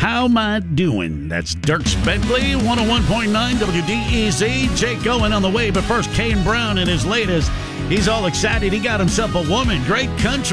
How Am I Doing? That's Dierks Bentley, 101.9 WDEZ. Jake Owen on the way, but first Kane Brown and his latest. He's all excited. He got himself a woman. Great country.